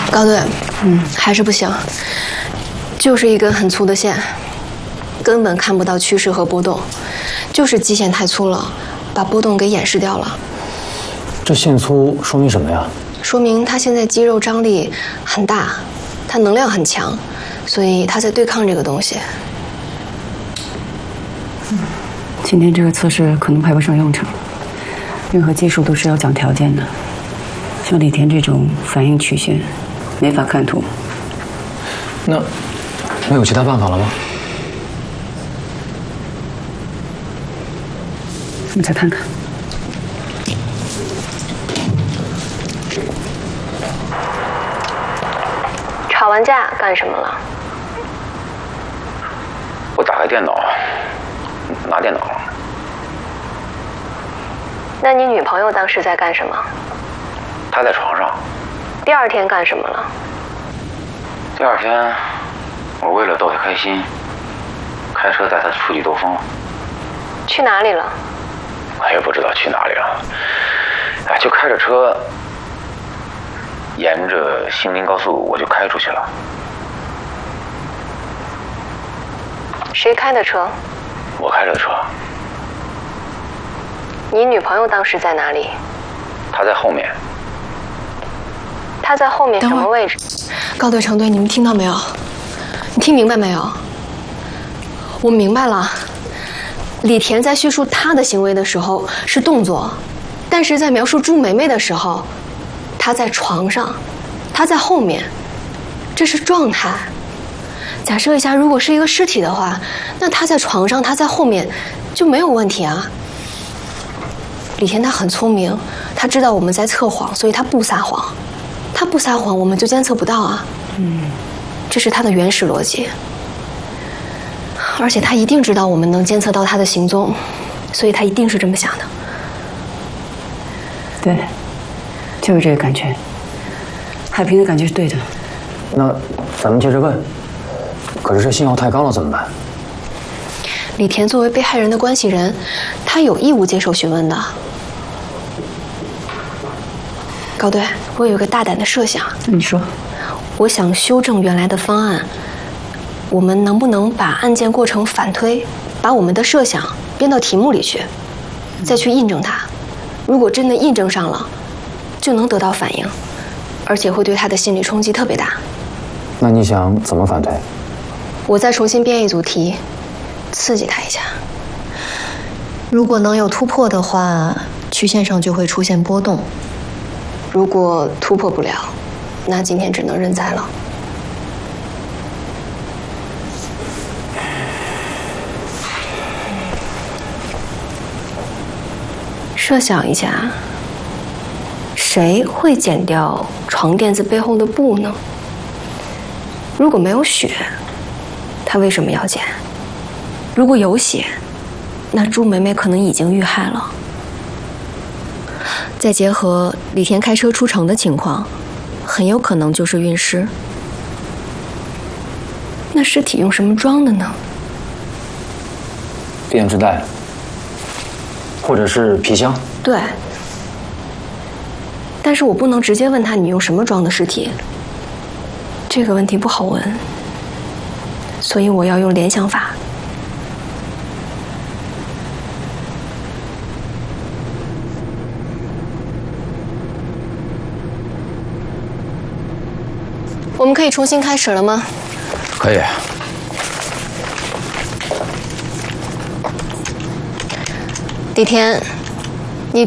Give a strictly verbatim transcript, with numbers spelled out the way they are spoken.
高队，嗯，还是不行，就是一根很粗的线，根本看不到趋势和波动，就是基线太粗了，把波动给掩饰掉了。 这线粗说明什么呀？ 说明他现在肌肉张力很大，他能量很强，所以他在对抗这个东西。 嗯，今天这个测试可能派不上用场，任何技术都是要讲条件的。像李田这种反应曲线，没法看图。 那没有其他办法了吗？ 你再看看。 吵完架干什么了？ 我打开电脑，拿电脑。 那你女朋友当时在干什么？ 她在床上。 第二天干什么了？ 第二天，我为了逗她开心，开车带她出去兜风了。 去哪里了？ 我也不知道去哪里了。哎，就开着车，沿着杏林高速我就开出去了。 谁开的车？ 我开着车。 你女朋友当时在哪里？ 她在后面。 她在后面什么位置？高队、程队，你们听到没有？你听明白没有？我明白了。李田在叙述他的行为的时候是动作，但是在描述朱梅梅的时候，她在床上，她在后面，这是状态。假设一下，如果是一个尸体的话，那她在床上，她在后面，就没有问题啊。李田他很聪明，他知道我们在测谎，所以他不撒谎。他不撒谎，我们就监测不到啊。嗯，这是他的原始逻辑。而且他一定知道我们能监测到他的行踪，所以他一定是这么想的。 对，就是这个感觉。海平的感觉是对的。 那咱们接着问。可是这信号太高了，怎么办？ 李田作为被害人的关系人，他有义务接受询问的。高队，我有一个大胆的设想。 你说。 我想修正原来的方案。我们能不能把案件过程反推，把我们的设想编到题目里去，再去印证它？如果真的印证上了，就能得到反应，而且会对他的心理冲击特别大。 那你想怎么反推？ 我再重新编一组题，刺激他一下。如果能有突破的话，曲线上就会出现波动；如果突破不了，那今天只能认栽了。设想一下，谁会剪掉床垫子背后的布呢？如果没有血，他为什么要剪？如果有血，那朱梅梅可能已经遇害了。再结合李田开车出城的情况，很有可能就是运尸。那尸体用什么装的呢？ 编织袋，或者是皮箱。 对。但是我不能直接问他你用什么装的尸体，这个问题不好问，所以我要用联想法。我们可以重新开始了吗？ 可以。 李田。